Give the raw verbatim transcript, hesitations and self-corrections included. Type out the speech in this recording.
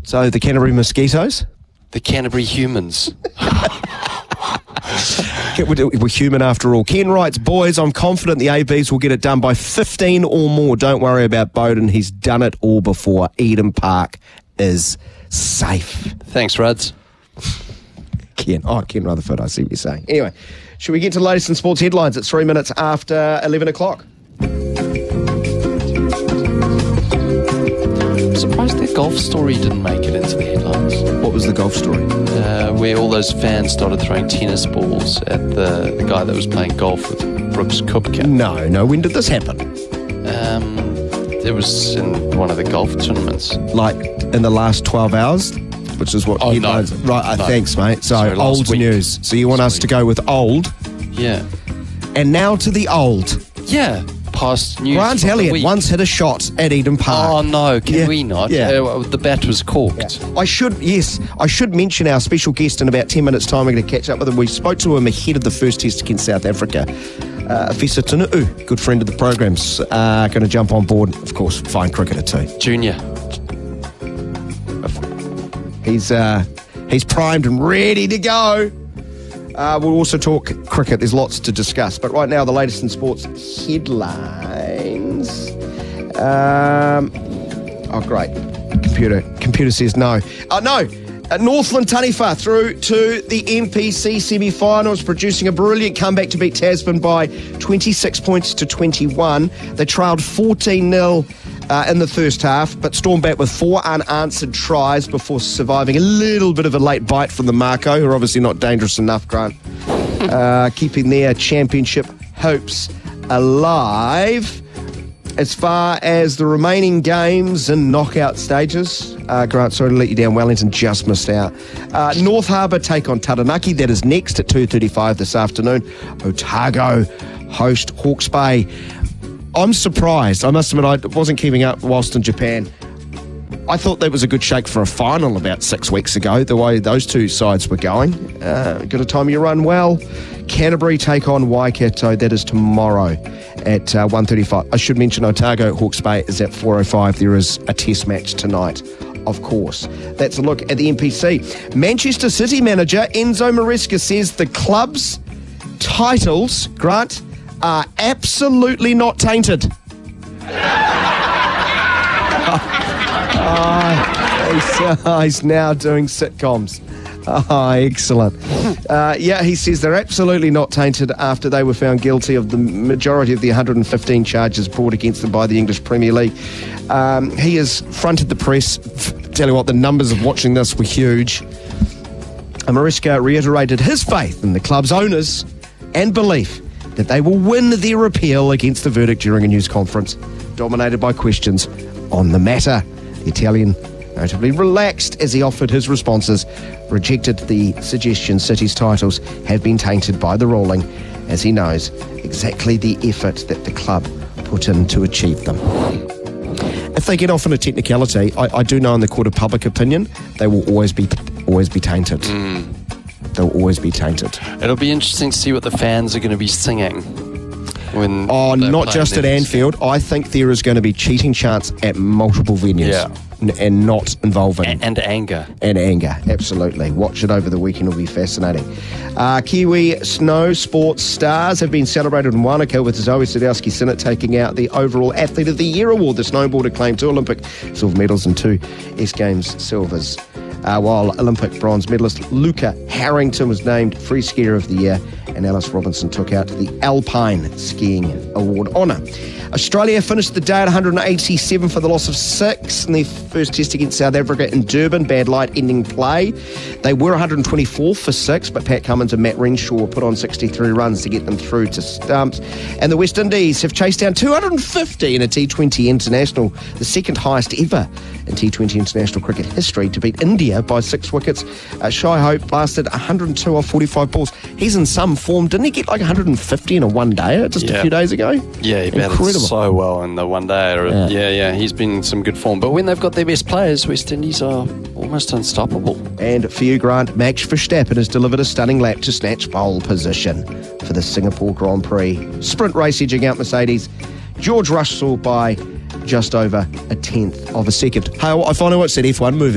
So the Canterbury Mosquitoes? The Canterbury Humans. We're human after all. Ken writes, boys, I'm confident the A Bs will get it done by fifteen or more. Don't worry about Bowden. He's done it all before. Eden Park is safe. Thanks, Ruds. Ken. Oh, Ken Rutherford, I see what you're saying. Anyway, should we get to the latest in sports headlines? It's three minutes after eleven o'clock. I'm surprised that golf story didn't make it into the headlines. What was the golf story? Uh, where all those fans started throwing tennis balls at the, the guy that was playing golf with Brooks Koepka. No, no. When did this happen? Um, it was in one of the golf tournaments. Like in the last twelve hours? Which is what Oh, headlines... no. Right, uh, No. thanks, mate. So, Sorry, last old week. news. So you want Last us to week. go with old. Yeah. And now to the old. Yeah. Past news. Grant from the Elliott week. once hit a shot at Eden Park. Oh, no. Can Yeah. we not? Yeah. Uh, the bat was corked. I should, yes, I should mention our special guest in about ten minutes' time. We're going to catch up with him. We spoke to him ahead of the first test against South Africa. Uh, Afisa Tunu'u, good friend of the program's, uh, going to jump on board. Of course, fine cricketer too. Junior. He's uh, he's primed and ready to go. Uh, we'll also talk cricket. There's lots to discuss. But right now, the latest in sports headlines. Um, oh, great. Computer computer says no. Oh, no. Uh, Northland Taniwha through to the M P C semi-finals, producing a brilliant comeback to beat Tasman by twenty-six points to twenty-one. They trailed fourteen nil uh, in the first half, but stormed back with four unanswered tries before surviving a little bit of a late bite from the Mako, who are obviously not dangerous enough, Grant, uh, keeping their championship hopes alive. As far as the remaining games and knockout stages, uh, Grant, sorry to let you down, Wellington just missed out. Uh, North Harbour take on Taranaki. That is next at two thirty-five this afternoon. Otago host Hawke's Bay. I'm surprised. I must admit, I wasn't keeping up whilst in Japan. I thought that was a good shake for a final about six weeks ago, the way those two sides were going. Uh, got to time your run well. Canterbury take on Waikato. That is tomorrow at uh, one thirty-five. I should mention Otago Hawke's Bay is at four oh five. There is a test match tonight, of course. That's a look at the M P C. Manchester City manager Enzo Maresca says the club's titles, Grant, are absolutely not tainted. Oh, he's, uh, he's now doing sitcoms. Oh, excellent. Uh, yeah, he says they're absolutely not tainted after they were found guilty of the majority of the one hundred fifteen charges brought against them by the English Premier League. Um, he has fronted the press. Tell you what, the numbers of watching this were huge. Maresca reiterated his faith in the club's owners and belief that they will win their appeal against the verdict during a news conference dominated by questions on the matter. The Italian notably relaxed as he offered his responses, rejected the suggestion City's titles have been tainted by the ruling, as he knows exactly the effort that the club put in to achieve them. If they get off on a technicality, I, I do know in the court of public opinion, they will always be always be tainted. Mm. They'll always be tainted. It'll be interesting to see what the fans are going to be singing. When Oh, they're not playing just at their- Anfield. I think there is going to be cheating chants at multiple venues. Yeah. N- and not involving... And, and anger. And anger, absolutely. Watch it over the weekend, it'll be fascinating. Uh, Kiwi snow sports stars have been celebrated in Wanaka with Zoe Sadowski-Sinnott taking out the overall Athlete of the Year award. The snowboarder claimed two Olympic silver medals and two S Games silvers. Uh, while Olympic bronze medalist Luca Harrington was named Free Skier of the Year, and Alice Robinson took out the Alpine Skiing Award honour. Australia finished the day at one hundred eighty-seven for the loss of six in their first test against South Africa in Durban. Bad light ending play. They were one hundred twenty-four for six, but Pat Cummins and Matt Renshaw put on sixty-three runs to get them through to stumps. And the West Indies have chased down two hundred fifty in a T twenty international, the second highest ever in T twenty international cricket history, to beat India by six wickets. Uh, Shai Hope blasted one hundred two off forty-five balls. He's in some form. Didn't he get like one hundred fifty in a one-dayer just Yeah. a few days ago? Yeah, he batted Incredible. so well in the one day. Yeah. Yeah. yeah, yeah, he's been in some good form. But when they've got their best players, West Indies are almost unstoppable. And for you, Grant, Max Verstappen has delivered a stunning lap to snatch pole position for the Singapore Grand Prix. Sprint race edging out Mercedes. George Russell by just over a tenth of a second. Hey, I finally watched that F one movie.